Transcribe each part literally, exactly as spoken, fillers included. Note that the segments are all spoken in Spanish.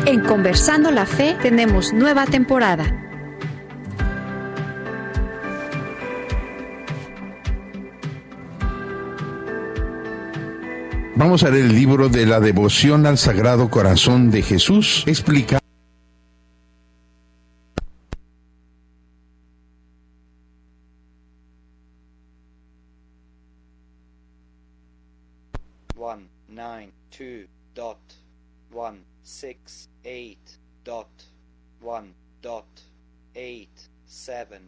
En Conversando la Fe tenemos nueva temporada. Vamos a leer el libro de la devoción al Sagrado Corazón de Jesús, explica. one nine two dot one six eight dot one dot eight seven.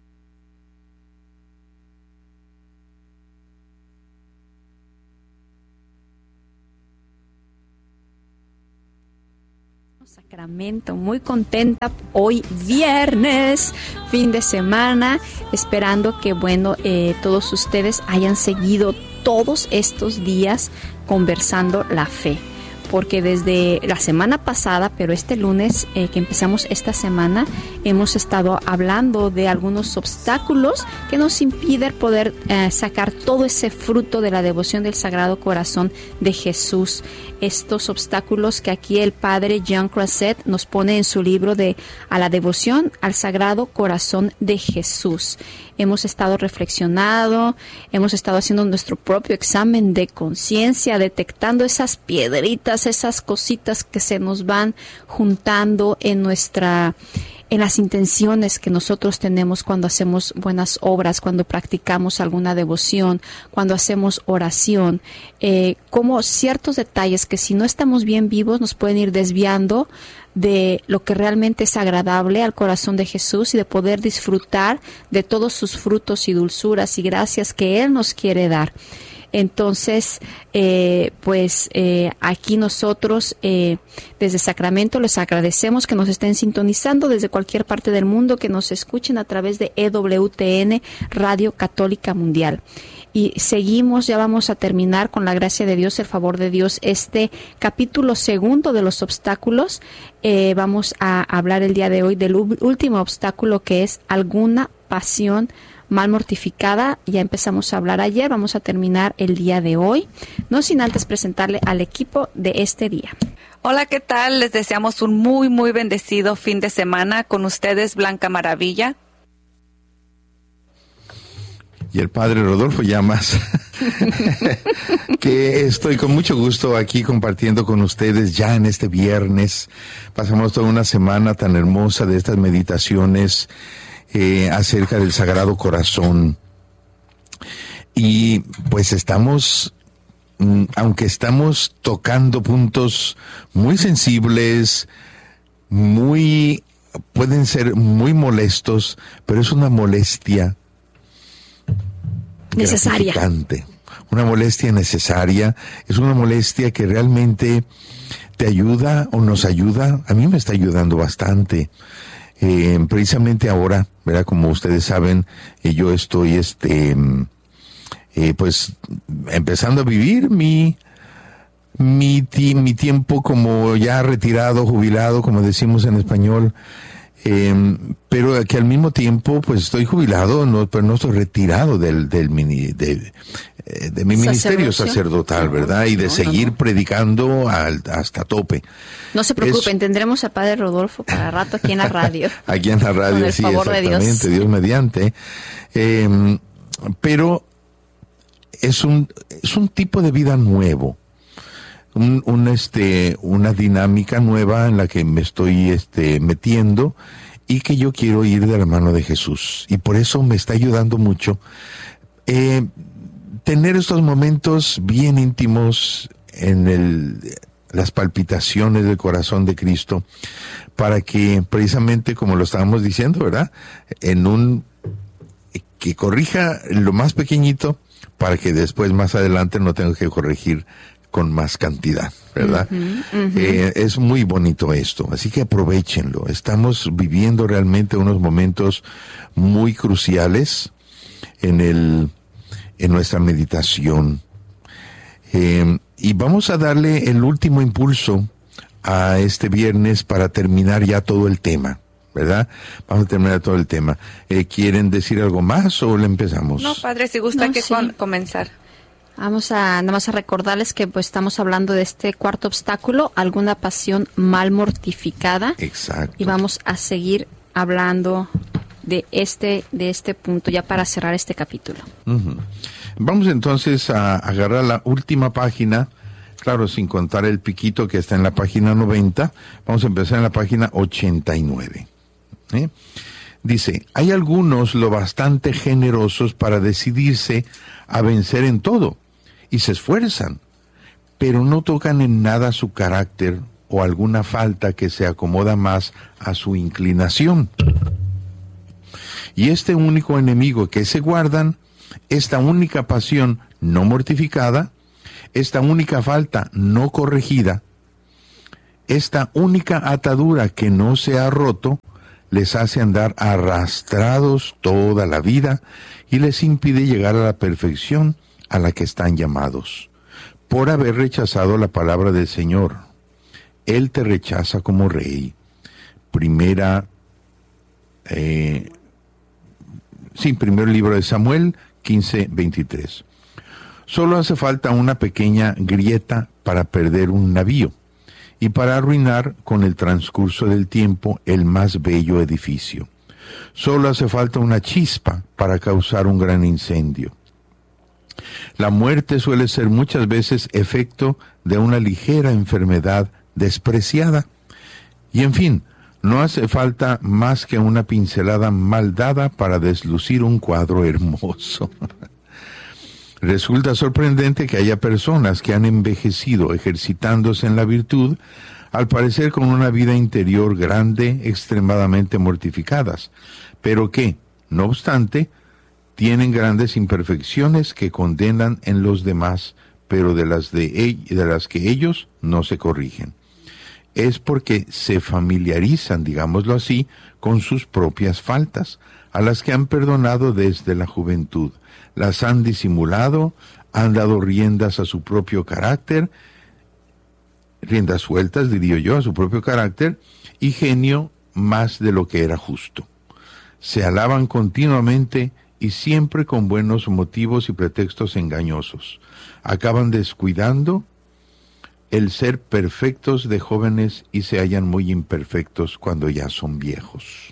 Sacramento, muy contenta hoy viernes, fin de semana, esperando que bueno eh, todos ustedes hayan seguido todos estos días conversando la fe, porque desde la semana pasada, pero este lunes eh, que empezamos esta semana, hemos estado hablando de algunos obstáculos que nos impiden poder eh, sacar todo ese fruto de la devoción del Sagrado Corazón de Jesús. Estos obstáculos que aquí el padre Jean Croisset nos pone en su libro de A la devoción al Sagrado Corazón de Jesús. Hemos estado reflexionando, hemos estado haciendo nuestro propio examen de conciencia, detectando esas piedritas, esas cositas que se nos van juntando en nuestra en las intenciones que nosotros tenemos cuando hacemos buenas obras, cuando practicamos alguna devoción, cuando hacemos oración, eh, como ciertos detalles que si no estamos bien vivos nos pueden ir desviando de lo que realmente es agradable al corazón de Jesús y de poder disfrutar de todos sus frutos y dulzuras y gracias que Él nos quiere dar. Entonces, eh, pues eh, aquí nosotros eh, desde Sacramento les agradecemos que nos estén sintonizando desde cualquier parte del mundo, que nos escuchen a través de E W T N Radio Católica Mundial. Y seguimos, ya vamos a terminar con la gracia de Dios, el favor de Dios, este capítulo segundo de los obstáculos. Eh, vamos a hablar el día de hoy del último obstáculo, que es alguna pasión mal mortificada. Ya empezamos a hablar ayer, vamos a terminar el día de hoy, no sin antes presentarle al equipo de este día. Hola, ¿qué tal? Les deseamos un muy, muy bendecido fin de semana. Con ustedes, Blanca Maravilla. Y el padre Rodolfo Llamas, que estoy con mucho gusto aquí compartiendo con ustedes ya en este viernes. Pasamos toda una semana tan hermosa de estas meditaciones eh, acerca del Sagrado Corazón. Y pues estamos, aunque estamos tocando puntos muy sensibles, muy, pueden ser muy molestos, pero es una molestia necesaria. Una molestia necesaria, es una molestia que realmente te ayuda o nos ayuda. A mí me está ayudando bastante. Eh, precisamente ahora, ¿verdad? Como ustedes saben, eh, yo estoy, este, eh, pues, empezando a vivir mi, mi, ti, mi tiempo como ya retirado, jubilado, como decimos en español. Eh, pero que al mismo tiempo pues estoy jubilado, no, pero no estoy retirado del, del mini, de, de mi ministerio sacerdotal, ¿verdad? Y de no, seguir no, no. predicando al, hasta tope. No se preocupen, es, tendremos al padre Rodolfo para rato aquí en la radio. Aquí en la radio, con el sí, favor exactamente, de Dios. Dios mediante. Eh, pero es un, es un tipo de vida nuevo. Un, un este una dinámica nueva en la que me estoy este metiendo y que yo quiero ir de la mano de Jesús, y por eso me está ayudando mucho eh, tener estos momentos bien íntimos en el las palpitaciones del corazón de Cristo, para que precisamente, como lo estábamos diciendo, ¿verdad?, en un que corrija lo más pequeñito para que después más adelante no tenga que corregir con más cantidad, ¿verdad? Uh-huh, uh-huh. Eh, es muy bonito esto, así que aprovechenlo. Estamos viviendo realmente unos momentos muy cruciales en el en nuestra meditación. Eh, y vamos a darle el último impulso a este viernes para terminar ya todo el tema, ¿verdad? Vamos a terminar todo el tema. Eh, ¿Quieren decir algo más o le empezamos? No, padre, si gusta no, que sí. con, comenzar. Vamos a nada más a recordarles que pues estamos hablando de este cuarto obstáculo, alguna pasión mal mortificada. Exacto. Y vamos a seguir hablando de este de este punto ya para cerrar este capítulo. Uh-huh. Vamos entonces a agarrar la última página, claro, sin contar el piquito que está en la página noventa. Vamos a empezar en la página ochenta y nueve. ¿Eh? Dice, hay algunos lo bastante generosos para decidirse a vencer en todo, y se esfuerzan, pero no tocan en nada su carácter o alguna falta que se acomoda más a su inclinación. Y este único enemigo que se guardan, esta única pasión no mortificada, esta única falta no corregida, esta única atadura que no se ha roto, les hace andar arrastrados toda la vida y les impide llegar a la perfección a la que están llamados, por haber rechazado la palabra del Señor. Él te rechaza como rey. Primera, eh, sí, primer libro de Samuel, quince veintitrés. Solo hace falta una pequeña grieta para perder un navío y para arruinar con el transcurso del tiempo el más bello edificio. Solo hace falta una chispa para causar un gran incendio. La muerte suele ser muchas veces efecto de una ligera enfermedad despreciada. Y en fin, no hace falta más que una pincelada mal dada para deslucir un cuadro hermoso. Resulta sorprendente que haya personas que han envejecido ejercitándose en la virtud, al parecer con una vida interior grande, extremadamente mortificadas, pero que, no obstante, tienen grandes imperfecciones que condenan en los demás, pero de las, de, de las que ellos no se corrigen. Es porque se familiarizan, digámoslo así, con sus propias faltas, a las que han perdonado desde la juventud, las han disimulado, han dado riendas a su propio carácter, riendas sueltas, diría yo, a su propio carácter, y genio más de lo que era justo. Se alaban continuamente y siempre con buenos motivos y pretextos engañosos. Acaban descuidando el ser perfectos de jóvenes y se hallan muy imperfectos cuando ya son viejos.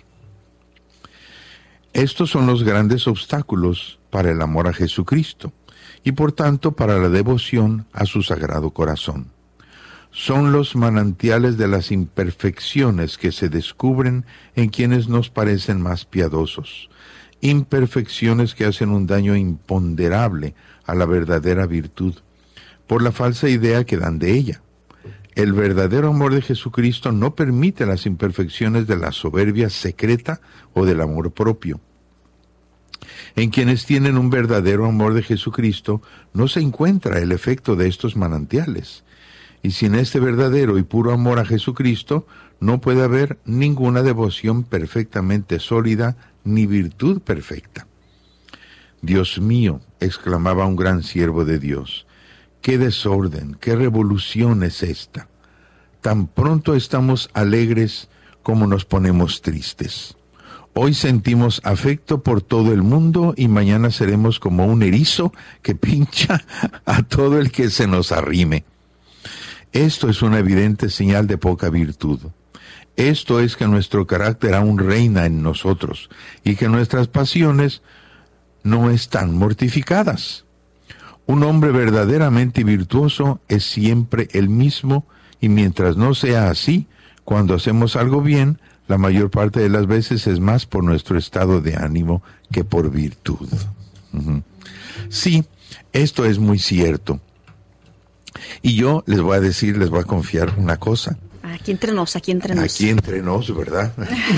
Estos son los grandes obstáculos para el amor a Jesucristo y por tanto para la devoción a su Sagrado Corazón. Son los manantiales de las imperfecciones que se descubren en quienes nos parecen más piadosos, imperfecciones que hacen un daño imponderable a la verdadera virtud, por la falsa idea que dan de ella. El verdadero amor de Jesucristo no permite las imperfecciones de la soberbia secreta o del amor propio. En quienes tienen un verdadero amor de Jesucristo no se encuentra el efecto de estos manantiales. Y sin este verdadero y puro amor a Jesucristo no puede haber ninguna devoción perfectamente sólida ni virtud perfecta. Dios mío, exclamaba un gran siervo de Dios, qué desorden, qué revolución es esta. Tan pronto estamos alegres como nos ponemos tristes. Hoy sentimos afecto por todo el mundo y mañana seremos como un erizo que pincha a todo el que se nos arrime. Esto es una evidente señal de poca virtud. Esto es que nuestro carácter aún reina en nosotros y que nuestras pasiones no están mortificadas. Un hombre verdaderamente virtuoso es siempre el mismo y mientras no sea así, cuando hacemos algo bien, la mayor parte de las veces es más por nuestro estado de ánimo que por virtud. Uh-huh. Sí, esto es muy cierto. Y yo les voy a decir, les voy a confiar una cosa. Aquí entre nos, aquí entre nos. Aquí entre nos, ¿verdad?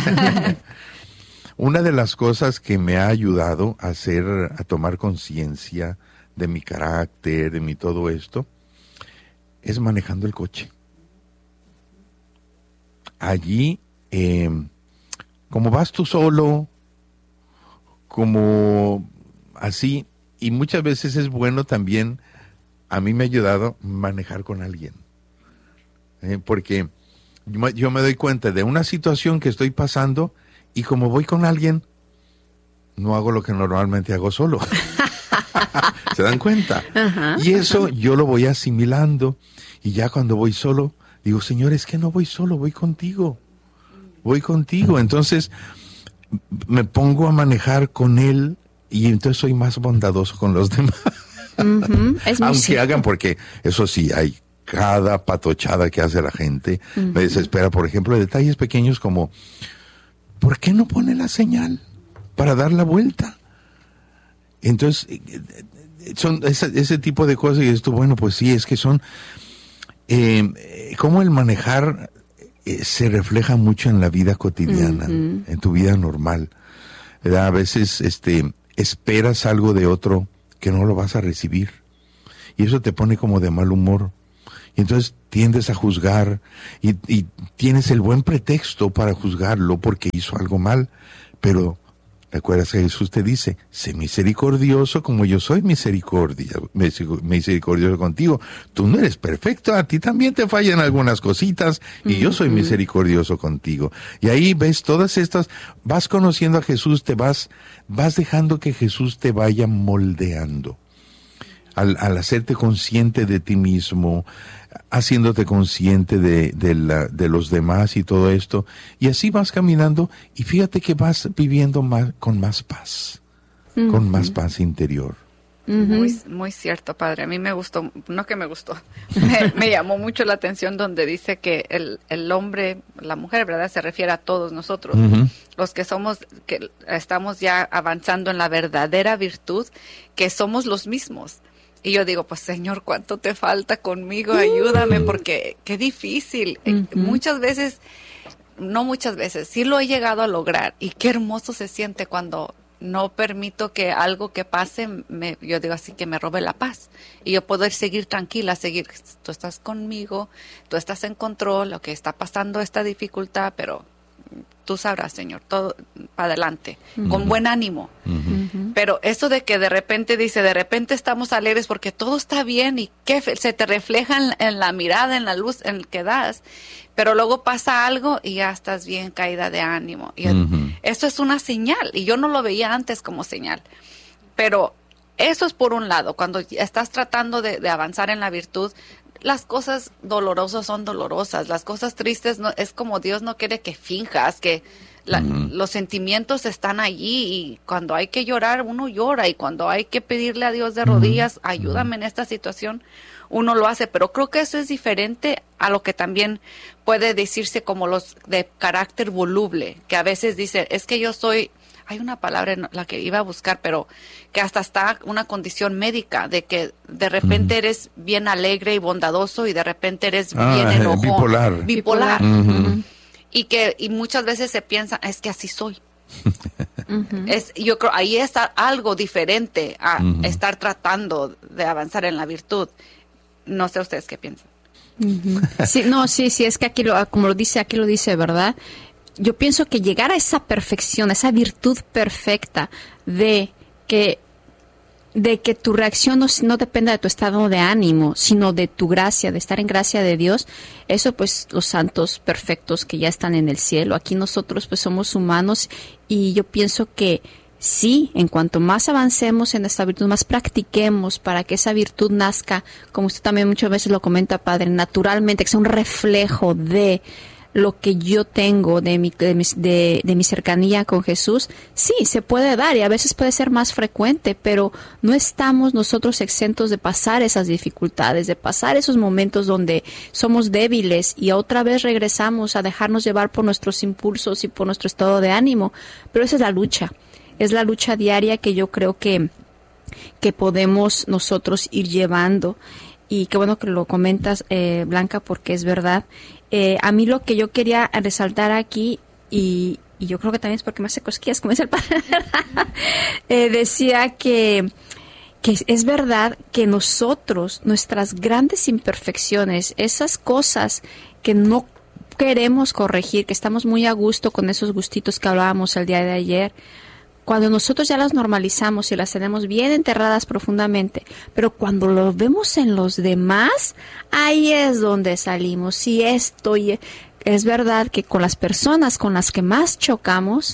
Una de las cosas que me ha ayudado a hacer, a tomar conciencia de mi carácter, de mi todo esto, es manejando el coche. Allí, eh, como vas tú solo, como así, y muchas veces es bueno también, a mí me ha ayudado manejar con alguien. Eh, porque yo, yo me doy cuenta de una situación que estoy pasando y como voy con alguien, no hago lo que normalmente hago solo. ¿Se dan cuenta? Ajá, y eso ajá. yo lo voy asimilando. Y ya cuando voy solo, digo, Señor, es que no voy solo, voy contigo. Voy contigo. Entonces me pongo a manejar con Él y entonces soy más bondadoso con los demás. Uh-huh. Es muy Aunque cierto. hagan, porque eso sí, hay cada patochada que hace la gente. Uh-huh. Me desespera, por ejemplo, detalles pequeños como, ¿por qué no pone la señal para dar la vuelta? Entonces, son ese, ese tipo de cosas y esto, bueno, pues sí, es que son, eh, como el manejar eh, se refleja mucho en la vida cotidiana, Uh-huh. en tu vida normal, ¿verdad? A veces, este, esperas algo de otro que no lo vas a recibir y eso te pone como de mal humor. Y entonces tiendes a juzgar y, y tienes el buen pretexto para juzgarlo porque hizo algo mal. Pero recuerdas que Jesús te dice, sé misericordioso como yo soy misericordia, misericordioso contigo. Tú no eres perfecto, a ti también te fallan algunas cositas y uh-huh. yo soy misericordioso contigo. Y ahí ves todas estas, vas conociendo a Jesús, te vas, vas dejando que Jesús te vaya moldeando. Al, al hacerte consciente de ti mismo, haciéndote consciente de, de, la, de los demás y todo esto, y así vas caminando, y fíjate que vas viviendo más, con más paz, uh-huh. con más paz interior. Uh-huh. Muy, muy cierto, padre. A mí me gustó, no que me gustó, me, me llamó mucho la atención donde dice que el, el hombre, la mujer, ¿verdad? Se refiere a todos nosotros, uh-huh. los que somos, que estamos ya avanzando en la verdadera virtud, que somos los mismos. Y yo digo, pues Señor, ¿cuánto te falta conmigo? Ayúdame, porque qué difícil. Uh-huh. Muchas veces, no muchas veces, sí lo he llegado a lograr. Y qué hermoso se siente cuando no permito que algo que pase, me, yo digo así, que me robe la paz. Y yo poder seguir tranquila, seguir, tú estás conmigo, tú estás en control, lo que está pasando, esta dificultad, pero tú sabrás, Señor, todo para adelante, uh-huh. con buen ánimo. Uh-huh. Pero eso de que de repente dice, de repente estamos alegres porque todo está bien y que se te refleja en, en la mirada, en la luz en que das, pero luego pasa algo y ya estás bien caída de ánimo. Y uh-huh. eso es una señal, y yo no lo veía antes como señal. Pero eso es por un lado, cuando estás tratando de, de avanzar en la virtud, las cosas dolorosas son dolorosas, las cosas tristes no, es como Dios no quiere que finjas, que la, uh-huh. los sentimientos están allí y cuando hay que llorar uno llora y cuando hay que pedirle a Dios de rodillas, uh-huh. ayúdame en esta situación, uno lo hace, pero creo que eso es diferente a lo que también puede decirse como los de carácter voluble, que a veces dice, es que yo soy... Hay una palabra en la que iba a buscar, pero que hasta está una condición médica, de que de repente uh-huh. eres bien alegre y bondadoso y de repente eres ah, bien enojón. Bipolar. Bipolar. Uh-huh. Y que y muchas veces se piensa, es que así soy. uh-huh. es, yo creo ahí está algo diferente a uh-huh. estar tratando de avanzar en la virtud. No sé ustedes qué piensan. Uh-huh. Sí, no, sí, sí, es que aquí, lo, como lo dice, aquí lo dice, ¿verdad? Yo pienso que llegar a esa perfección, a esa virtud perfecta de que, de que tu reacción no, no dependa de tu estado de ánimo, sino de tu gracia, de estar en gracia de Dios, eso pues los santos perfectos que ya están en el cielo. Aquí nosotros pues somos humanos y yo pienso que sí, en cuanto más avancemos en esta virtud, más practiquemos para que esa virtud nazca, como usted también muchas veces lo comenta, Padre, naturalmente, que sea un reflejo de lo que yo tengo de mi, de, mi, de, de mi cercanía con Jesús, sí, se puede dar y a veces puede ser más frecuente, pero no estamos nosotros exentos de pasar esas dificultades, de pasar esos momentos donde somos débiles y otra vez regresamos a dejarnos llevar por nuestros impulsos y por nuestro estado de ánimo, pero esa es la lucha, es la lucha diaria que yo creo que, que podemos nosotros ir llevando. Y qué bueno que lo comentas, eh, Blanca, porque es verdad. Eh, a mí lo que yo quería resaltar aquí, y, y yo creo que también es porque me hace cosquillas, como es el padre, eh, decía que, que es verdad que nosotros, nuestras grandes imperfecciones, esas cosas que no queremos corregir, que estamos muy a gusto con esos gustitos que hablábamos el día de ayer, cuando nosotros ya las normalizamos y las tenemos bien enterradas profundamente, pero cuando lo vemos en los demás, ahí es donde salimos. Y esto y es verdad que con las personas con las que más chocamos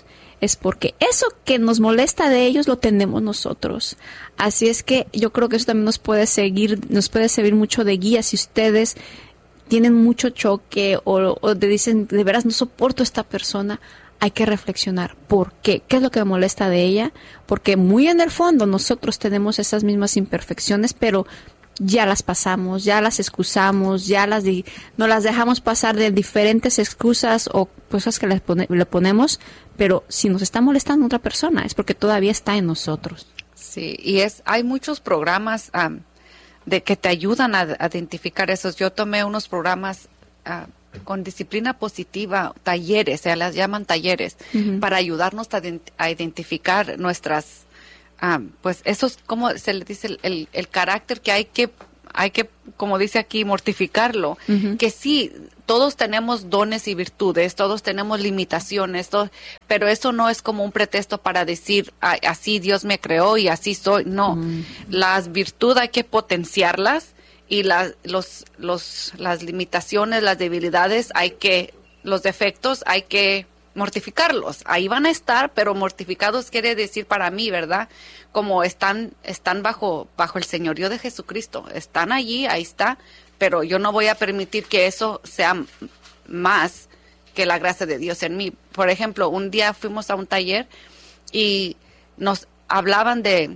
es porque eso que nos molesta de ellos lo tenemos nosotros. Así es que yo creo que eso también nos puede seguir, nos puede servir mucho de guía si ustedes tienen mucho choque o, o te dicen, de veras no soporto a esta persona. Hay que reflexionar. ¿Por qué? ¿Qué es lo que me molesta de ella? Porque muy en el fondo nosotros tenemos esas mismas imperfecciones, pero ya las pasamos, ya las excusamos, ya las di- no las dejamos pasar de diferentes excusas o cosas que le, pone- le ponemos, pero si nos está molestando otra persona es porque todavía está en nosotros. Sí, y es hay muchos programas um, de que te ayudan a, a identificar esos. Yo tomé unos programas uh, con disciplina positiva, talleres, se las llaman talleres, uh-huh. para ayudarnos a, a identificar nuestras, um, pues eso es como se le dice el, el, el carácter que hay que, hay que, como dice aquí, mortificarlo, uh-huh. que sí, todos tenemos dones y virtudes, todos tenemos limitaciones, todo, pero eso no es como un pretexto para decir, así Dios me creó y así soy, no, uh-huh. las virtudes hay que potenciarlas. Y las, los, los, las limitaciones, las debilidades, hay que, los defectos, hay que mortificarlos. Ahí van a estar, pero mortificados quiere decir para mí, ¿verdad? Como están, están bajo, bajo el señorío de Jesucristo. Están allí, ahí está, pero yo no voy a permitir que eso sea más que la gracia de Dios en mí. Por ejemplo, un día fuimos a un taller y nos hablaban de...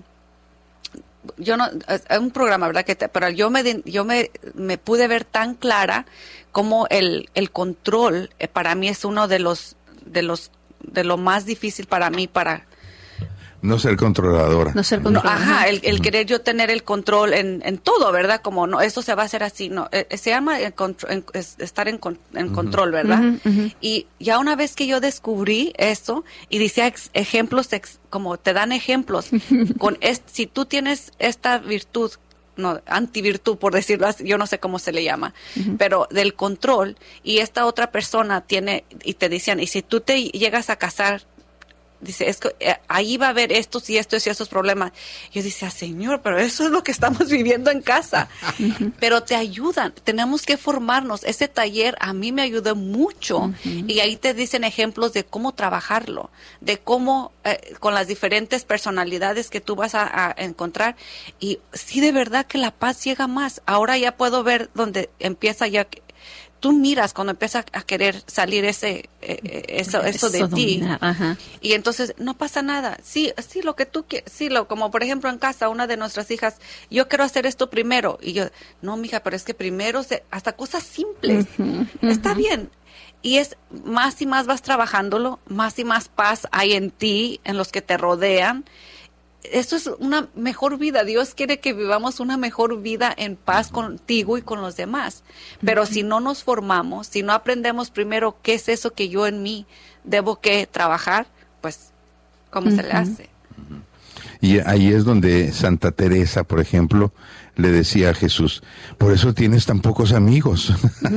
yo no, es un programa, ¿verdad? Que te, pero yo me yo me, me pude ver tan clara como el, el control eh, para mí es uno de los de los de lo más difícil para mí para no ser controladora. No ser controladora. No, ajá, el, el querer yo tener el control en, en todo, ¿verdad? Como no, esto se va a hacer así, no, eh, se llama el contro, en, es, estar en, en uh-huh. control, ¿verdad? Uh-huh, uh-huh. Y ya una vez que yo descubrí eso y decía ex, ejemplos, ex, como te dan ejemplos, con es, si tú tienes esta virtud, no, antivirtud por decirlo así, yo no sé cómo se le llama, uh-huh. pero del control, y esta otra persona tiene, y te decían, y si tú te llegas a casar, dice, es que eh, ahí va a haber estos y estos y estos problemas. Yo decía, Señor, pero eso es lo que estamos viviendo en casa. Uh-huh. Pero te ayudan, tenemos que formarnos. Ese taller a mí me ayudó mucho. Uh-huh. Y ahí te dicen ejemplos de cómo trabajarlo, de cómo, eh, con las diferentes personalidades que tú vas a, a encontrar. Y sí, de verdad que la paz llega más. Ahora ya puedo ver donde empieza ya... Tú miras cuando empieza a querer salir ese eh, eso eso de ti, ajá. Y entonces no pasa nada. Sí, sí, lo que tú quieres, sí, lo como por ejemplo en casa una de nuestras hijas, yo quiero hacer esto primero y yo, no, mija, pero es que primero se, hasta cosas simples, uh-huh, uh-huh. Está bien. Y es más y más vas trabajándolo, más y más paz hay en ti, en los que te rodean. Esto es una mejor vida. Dios quiere que vivamos una mejor vida en paz contigo y con los demás. Pero uh-huh. si no nos formamos, si no aprendemos primero qué es eso que yo en mí debo que trabajar, pues, ¿cómo uh-huh. se le hace? Y ahí es donde Santa Teresa, por ejemplo, le decía a Jesús, por eso tienes tan pocos amigos.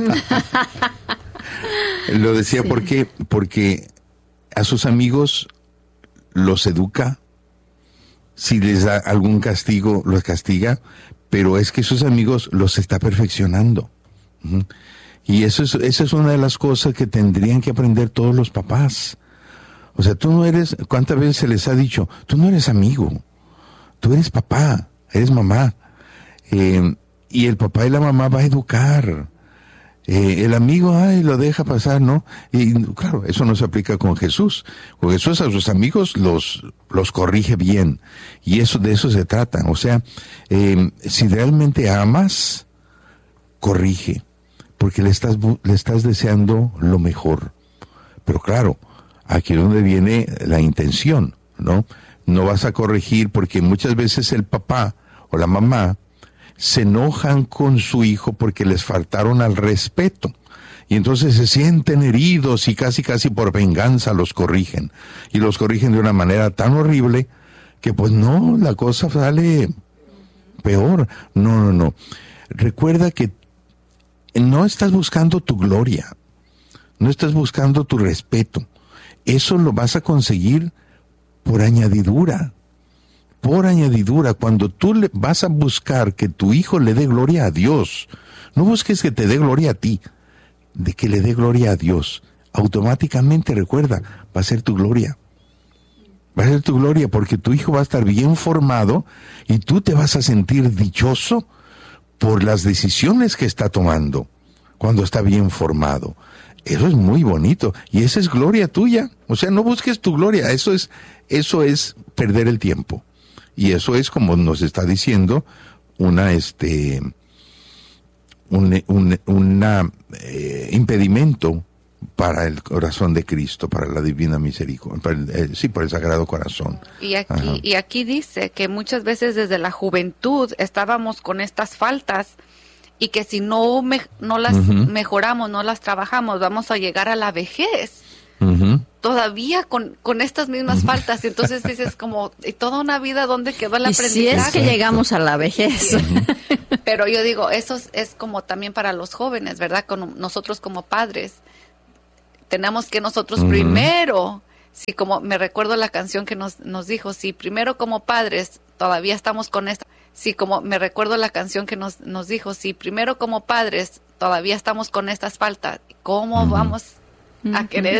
Lo decía, sí. ¿Por qué? Porque a sus amigos los educa. Si les da algún castigo, los castiga, pero es que sus amigos los está perfeccionando. Uh-huh. Y eso es, esa es una de las cosas que tendrían que aprender todos los papás. O sea, tú no eres, ¿cuántas veces se les ha dicho? Tú no eres amigo, tú eres papá, eres mamá. Eh, y el papá y la mamá va a educar. Eh, el amigo, ay, lo deja pasar, ¿no? Y claro, eso no se aplica con Jesús. Con Jesús a sus amigos los, los corrige bien. Y eso, de eso se trata. O sea, eh, si realmente amas, corrige. Porque le estás, le estás deseando lo mejor. Pero claro, aquí es donde viene la intención, ¿no? No vas a corregir porque muchas veces el papá o la mamá se enojan con su hijo porque les faltaron al respeto. Y entonces se sienten heridos y casi casi por venganza los corrigen. Y los corrigen de una manera tan horrible que pues no, la cosa sale peor. No, no, no. Recuerda que no estás buscando tu gloria. No estás buscando tu respeto. Eso lo vas a conseguir por añadidura. Por añadidura, cuando tú le vas a buscar que tu hijo le dé gloria a Dios, no busques que te dé gloria a ti, de que le dé gloria a Dios. Automáticamente, recuerda, va a ser tu gloria. Va a ser tu gloria porque tu hijo va a estar bien formado y tú te vas a sentir dichoso por las decisiones que está tomando cuando está bien formado. Eso es muy bonito y esa es gloria tuya. O sea, no busques tu gloria, eso es, eso es perder el tiempo. Y eso es, como nos está diciendo, una, este, un, un una, eh, impedimento para el corazón de Cristo, para la divina misericordia, para el, eh, sí, para el Sagrado Corazón. Y aquí, y aquí dice que muchas veces desde la juventud estábamos con estas faltas y que si no, me, no las uh-huh. mejoramos, no las trabajamos, vamos a llegar a la vejez. Uh-huh. Todavía con, con estas mismas uh-huh. faltas. Entonces dices como, ¿y toda una vida dónde quedó el y aprendizaje? Si es que llegamos a la vejez. Uh-huh. Pero yo digo, eso es, es como también para los jóvenes, ¿verdad? Con nosotros como padres. Tenemos que nosotros uh-huh. primero, si como me recuerdo la canción que nos, nos dijo, si primero como padres todavía estamos con esta, si como me recuerdo la canción que nos, nos dijo, si primero como padres todavía estamos con estas faltas, ¿cómo uh-huh. vamos a querer